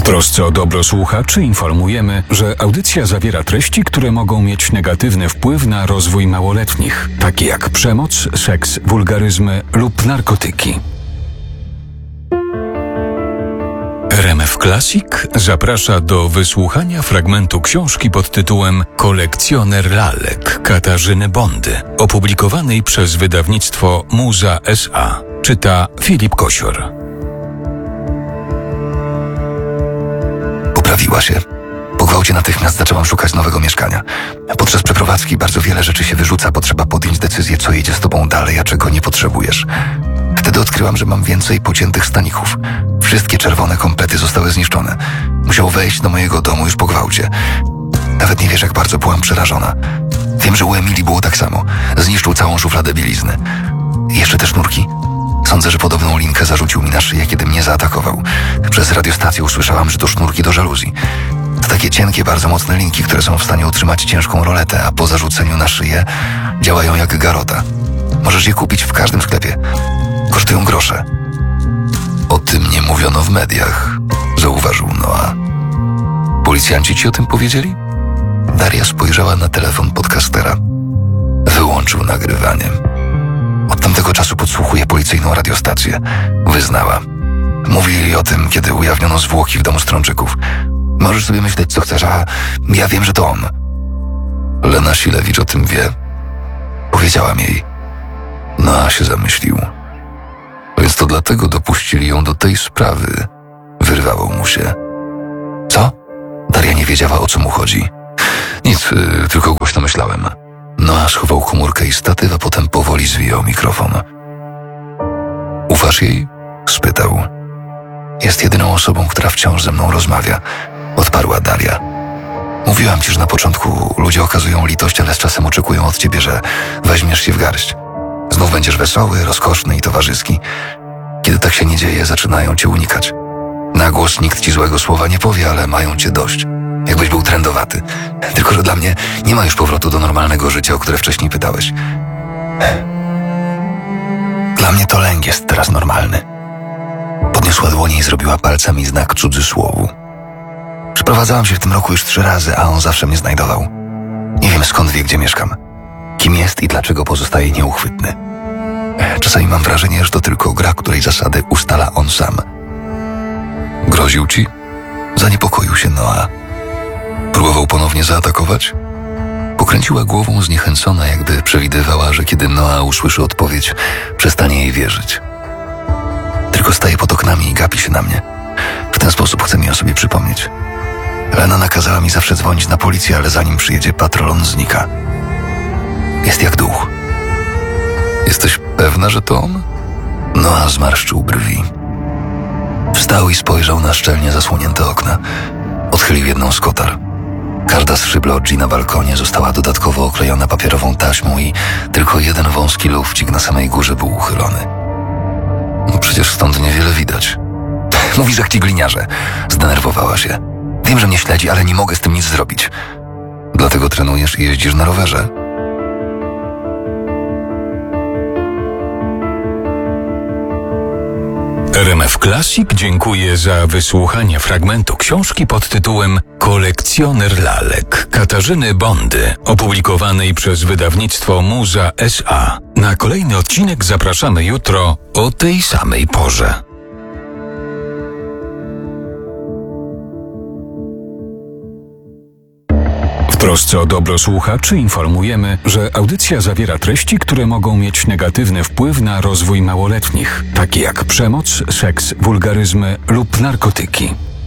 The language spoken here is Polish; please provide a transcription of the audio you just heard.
trosce o dobro słuchaczy informujemy, że audycja zawiera treści, które mogą mieć negatywny wpływ na rozwój małoletnich, takie jak przemoc, seks, wulgaryzmy lub narkotyki. RMF Classic zaprasza do wysłuchania fragmentu książki pod tytułem Kolekcjoner lalek Katarzyny Bondy, opublikowanej przez wydawnictwo Muza S.A. Czyta Filip Kosior. Poprawiła się. Po gwałcie natychmiast zaczęłam szukać nowego mieszkania. Podczas przeprowadzki bardzo wiele rzeczy się wyrzuca, bo trzeba podjąć decyzję, co jedzie z tobą dalej, a czego nie potrzebujesz. Wtedy odkryłam, że mam więcej pociętych staników. Wszystkie czerwone komplety zostały zniszczone. Musiał wejść do mojego domu już po gwałcie. Nawet nie wiesz, jak bardzo byłam przerażona. Wiem, że u Emilii było tak samo. Zniszczył całą szufladę bielizny. I jeszcze te sznurki. Sądzę, że podobną linkę zarzucił mi na szyję, kiedy mnie zaatakował. Przez radiostację usłyszałam, że to sznurki do żaluzji. To takie cienkie, bardzo mocne linki, które są w stanie utrzymać ciężką roletę, a po zarzuceniu na szyję działają jak garota. Możesz je kupić w każdym sklepie. Kosztują grosze. O tym nie mówiono w mediach, zauważył Noah. Policjanci ci o tym powiedzieli? Daria spojrzała na telefon podcastera. Wyłączył nagrywanie. Od tamtego czasu podsłuchuje policyjną radiostację. Wyznała. Mówili o tym, kiedy ujawniono zwłoki w domu Strączyków. Możesz sobie myśleć, co chcesz, a ja wiem, że to on. Lena Silewicz o tym wie. Powiedziałam jej. Noah się zamyślił. Więc to dlatego dopuścili ją do tej sprawy. Wyrwało mu się. Co? Daria nie wiedziała, o co mu chodzi. Nic, tylko głośno myślałem. Noah schował komórkę i statyw, a potem powoli zwijał mikrofon. Ufasz jej? Spytał. Jest jedyną osobą, która wciąż ze mną rozmawia. Odparła Daria. Mówiłam ci, że na początku ludzie okazują litość, ale z czasem oczekują od ciebie, że weźmiesz się w garść. Znów będziesz wesoły, rozkoszny i towarzyski. Kiedy tak się nie dzieje, zaczynają cię unikać. Na głos nikt ci złego słowa nie powie, ale mają cię dość. Jakbyś był trendowaty. Tylko że dla mnie nie ma już powrotu do normalnego życia, o które wcześniej pytałeś. Dla mnie to lęk jest teraz normalny. Podniosła dłonie i zrobiła palcami znak cudzysłowu. Przeprowadzałam się w tym roku już 3 razy, a on zawsze mnie znajdował. Nie wiem, skąd wie, gdzie mieszkam. Kim jest i dlaczego pozostaje nieuchwytny. Czasami mam wrażenie, że to tylko gra, której zasady ustala on sam. Groził ci? Zaniepokoił się Noah. Próbował ponownie zaatakować? Pokręciła głową zniechęcona, jakby przewidywała, że kiedy Noah usłyszy odpowiedź, przestanie jej wierzyć. Tylko staje pod oknami i gapi się na mnie. W ten sposób chce mi o sobie przypomnieć. Lena nakazała mi zawsze dzwonić na policję, ale zanim przyjedzie patrol, on znika. Jest jak duch. Jesteś pewna, że to on? Noah zmarszczył brwi. Wstał i spojrzał na szczelnie zasłonięte okna. Odchylił jedną z kotar. Każda z szyb logii na balkonie została dodatkowo oklejona papierową taśmą i tylko jeden wąski lufcik na samej górze był uchylony. No przecież stąd niewiele widać. Mówisz jak ci gliniarze. Zdenerwowała się. Wiem, że mnie śledzi, ale nie mogę z tym nic zrobić. Dlatego trenujesz i jeździsz na rowerze? RMF Classic dziękuję za wysłuchanie fragmentu książki pod tytułem Kolekcjoner lalek Katarzyny Bondy, opublikowanej przez wydawnictwo Muza S.A. Na kolejny odcinek zapraszamy jutro o tej samej porze. W trosce o dobro słuchaczy informujemy, że audycja zawiera treści, które mogą mieć negatywny wpływ na rozwój małoletnich, takie jak przemoc, seks, wulgaryzmy lub narkotyki.